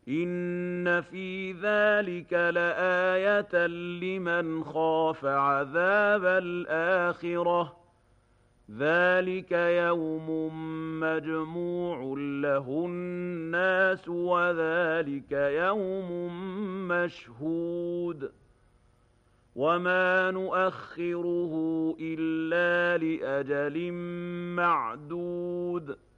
إِنَّ فِي ذَلِكَ لَآيَةً لِّمَنْ خَافَ عَذَابَ الْآخِرَةِ ۚ ذَلِكَ يَوْمٌ مَّجْمُوعٌ لَّهُ النَّاسُ وَذَلِكَ يَوْمٌ مَّشْهُودٌ وَمَا نُؤَخِّرُهُ إِلَّا لِأَجَلٍ مَّعْدُودٍ